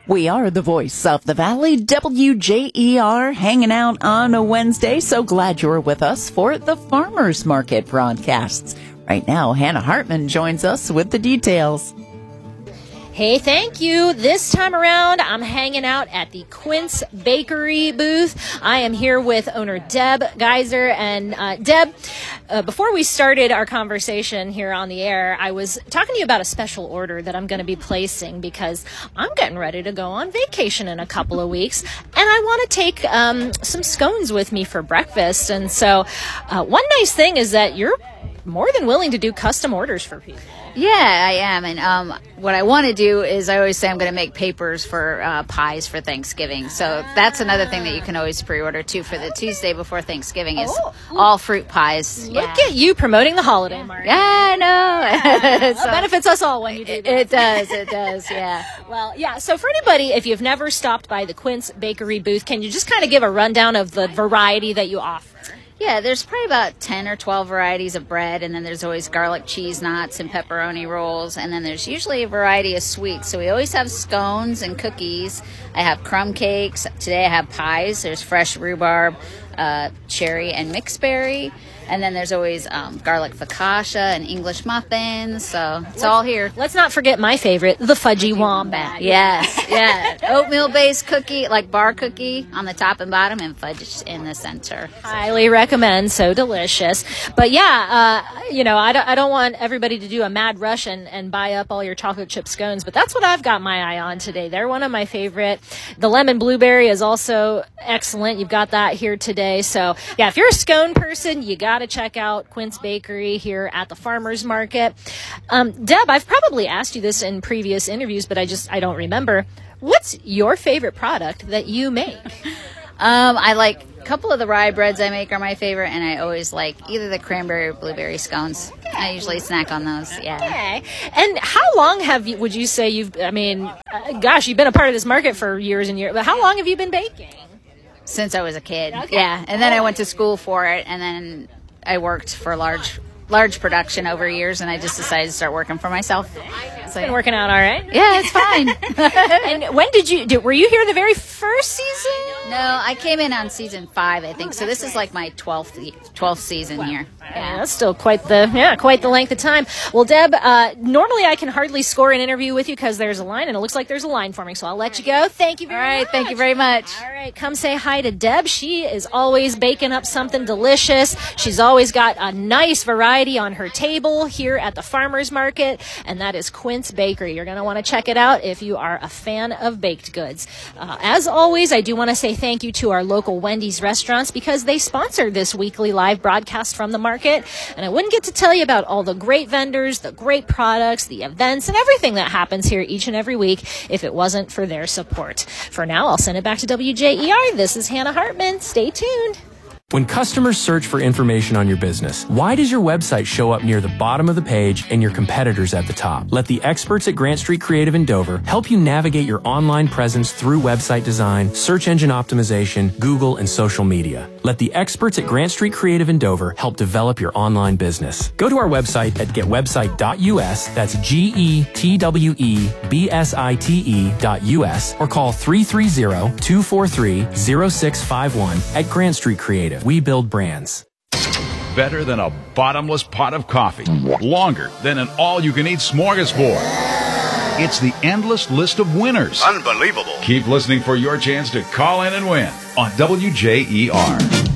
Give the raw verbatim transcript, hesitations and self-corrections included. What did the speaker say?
We are the voice of the Valley, W J E R, hanging out on a Wednesday. So glad you're with us for the Farmers Market broadcasts. Right now, Hannah Hartman joins us with the details. Hey, thank you. This time around, I'm hanging out at the Quince Bakery booth. I am here with owner Deb Geiser. And uh, Deb, uh, before we started our conversation here on the air, I was talking to you about a special order that I'm going to be placing because I'm getting ready to go on vacation in a couple of weeks. And I want to take um, some scones with me for breakfast. And so uh, one nice thing is that you're more than willing to do custom orders for people. Yeah, I am. And um, what I want to do is I always say I'm going to make papers for uh, pies for Thanksgiving. So that's another thing that you can always pre-order, too, for the Tuesday before Thanksgiving is oh, all fruit pies. Look yeah. at you promoting the holiday market. Yeah, I know. Well, it benefits us all when you do that. It does, it does, yeah. Well, yeah, so for anybody, if you've never stopped by the Quince Bakery booth, can you just kind of give a rundown of the variety that you offer? Yeah, there's probably about ten or twelve varieties of bread, and then there's always garlic cheese knots and pepperoni rolls, and then there's usually a variety of sweets. So we always have scones and cookies. I have crumb cakes. Today I have pies. There's fresh rhubarb, uh, cherry, and mixed berry. And then there's always um, garlic focaccia and English muffins. So it's all here. Let's not forget my favorite, the Fudgy Wombat. Yes, yeah. Oatmeal-based cookie, like bar cookie on the top and bottom, and fudge in the center. Highly recommend. So delicious. But yeah, uh, you know, I don't, I don't want everybody to do a mad rush and, and buy up all your chocolate chip scones, but that's what I've got my eye on today. They're one of my favorite. The lemon blueberry is also excellent. You've got that here today. So yeah, if you're a scone person, you got to check out Quince Bakery here at the Farmers Market. Um, Deb, I've probably asked you this in previous interviews, but I just, I don't remember. What's your favorite product that you make? Um, I like a couple of the rye breads I make are my favorite, and I always like either the cranberry or blueberry scones. I usually snack on those, yeah. Okay. And how long have you, would you say you've, I mean, uh, gosh, you've been a part of this market for years and years, but how long have you been baking? Since I was a kid, okay. yeah. And then I went to school for it, and then I worked for large large production over years, and I just decided to start working for myself. It's been working out all right? Yeah, it's fine. And when did you, did, were you here the very first season? No, I came in on season five, I think. So this is like my twelfth twelfth season here. Yeah, that's still quite the yeah quite the length of time. Well, Deb, uh, normally I can hardly score an interview with you because there's a line, and it looks like there's a line forming. So I'll let you go. Thank you very much. All right, thank you very much. All right, come say hi to Deb. She is always baking up something delicious. She's always got a nice variety on her table here at the Farmers Market, and that is Quince Bakery. You're going to want to check it out if you are a fan of baked goods. Uh, as always, I do want to say thank you to our local Wendy's restaurants because they sponsored this weekly live broadcast from the market. And I wouldn't get to tell you about all the great vendors, the great products, the events, and everything that happens here each and every week if it wasn't for their support. For now, I'll send it back to W J E R. This is Hannah Hartman. Stay tuned. When customers search for information on your business, why does your website show up near the bottom of the page and your competitors at the top? Let the experts at Grant Street Creative in Dover help you navigate your online presence through website design, search engine optimization, Google, and social media. Let the experts at Grant Street Creative in Dover help develop your online business. Go to our website at get website dot U S, that's G E T W E B S I T E dot U S, or call three three zero, two four three, zero six five one at Grant Street Creative. We build brands. Better than a bottomless pot of coffee. Longer than an all-you-can-eat smorgasbord. It's the endless list of winners. Unbelievable. Keep listening for your chance to call in and win on W J E R.